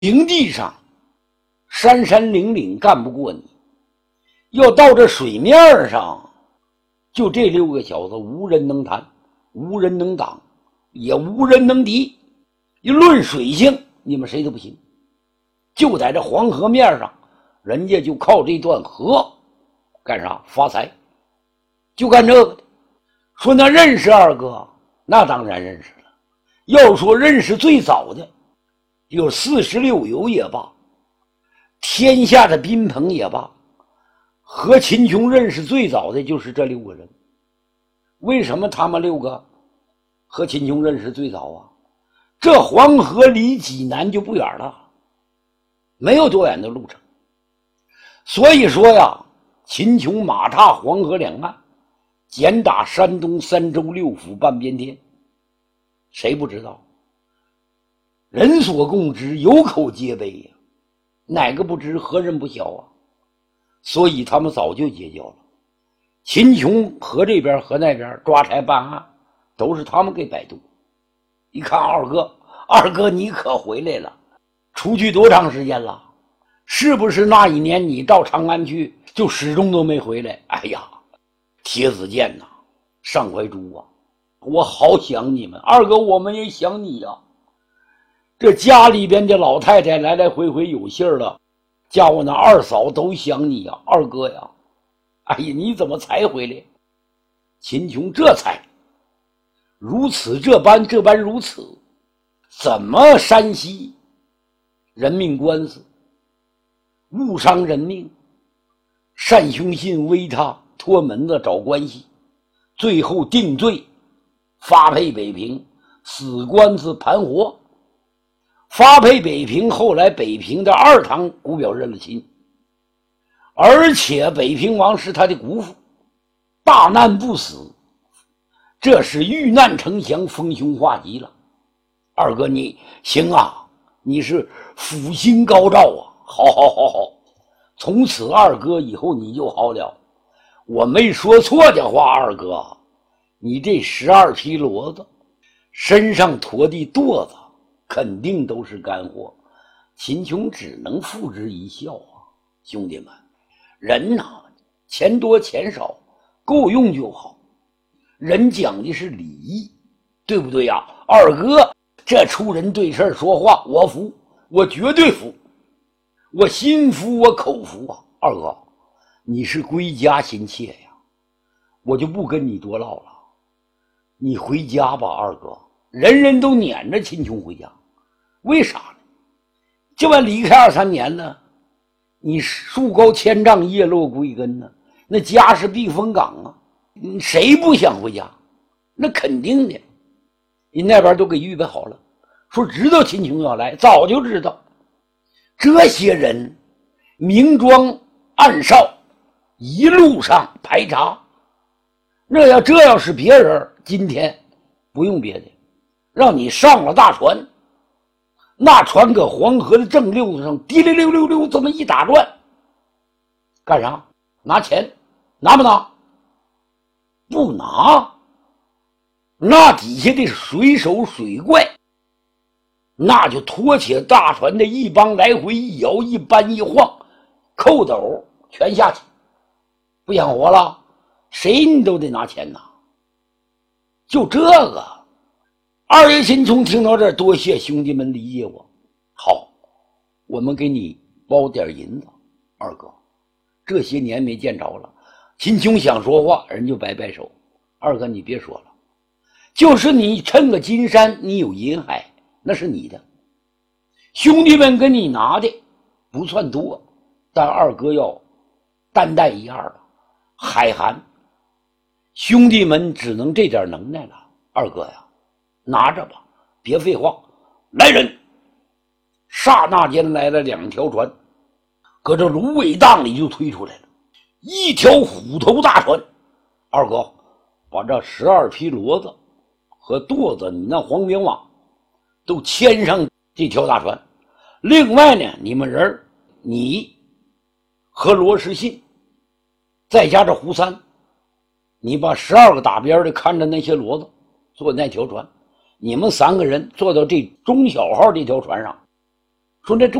平地上山山岭岭干不过你，要到这水面上，就这6个小子无人能弹，无人能挡，也无人能敌。一论水性，你们谁都不行。就在这黄河面上，人家就靠这段河干啥发财，就干这个的。说那认识二哥，那当然认识了。要说认识最早的，有46游也罢，天下的宾朋也罢，和秦琼认识最早的就是这6个人。为什么他们6个和秦琼认识最早啊？这黄河离济南就不远了，没有多远的路程。所以说呀，秦琼马踏黄河两岸，简打山东3州6府半边天，谁不知道？人所共知，有口皆碑呀，哪个不知，何人不晓啊？所以他们早就结交了。秦琼和这边和那边抓差办案，都是他们给摆渡。一看二哥你可回来了，出去多长时间了？是不是那一年你到长安去，就始终都没回来？哎呀，铁子健呐，上怀珠啊，我好想你们。二哥，我们也想你呀。这家里边的老太太来来回回有信儿了，叫我那二嫂都想你呀，二哥呀。哎呀，你怎么才回来？秦琼这才如此这般如此，怎么山西人命官司，误伤人命，单雄信为他托门子找关系，最后定罪，发配北平，死官司盘活。发配北平，后来北平的2堂姑表认了亲，而且北平王是他的姑父，大难不死，这是遇难成祥，逢凶化吉了。二哥你行啊，你是福星高照啊，好，从此二哥以后你就好了。我没说错的话，二哥，你这12匹骡子身上驮的垛子肯定都是干货。秦琼只能付之一笑啊。兄弟们，人呐，钱多钱少够用就好，人讲的是礼仪，对不对呀？二哥这出人对事说话，我服，我绝对服，我心服，我口服啊。二哥你是归家心切呀，我就不跟你多唠了，你回家吧。二哥人人都撵着秦琼回家，为啥呢？这完离开2、3年了，你树高千丈，叶落归根呢，那家是避风港啊，谁不想回家？那肯定的，你那边都给预备好了，说知道秦琼要来，早就知道。这些人明装暗哨，一路上排查。这要是别人，今天不用别的，让你上了大船，那船搁黄河的正溜子上滴溜溜溜溜这么一打转，干啥？拿钱？拿不拿？不拿。那底下的水手水怪，那就拖起大船的一帮来回一摇一搬一晃，扣斗全下去，不想活了，谁你都得拿钱拿。就这个，二爷秦琼听到这儿，多谢兄弟们理解我。好，我们给你包点银子。二哥这些年没见着了。秦琼想说话，人就摆摆手，二哥你别说了，就是你趁个金山，你有银海，那是你的，兄弟们跟你拿的不算多，但二哥要担待一二了。海涵兄弟们只能这点能耐了。二哥呀，拿着吧，别废话。来人！刹那间来了2条船，搁这芦苇荡里就推出来了一条虎头大船。二哥把这12匹骡子和垛子，你那黄边网都牵上这条大船。另外呢，你们人，你和罗士信再加这胡三，你把12个打边的看着那些骡子，坐那条船，你们3个人坐到这中小号这条船上， 说那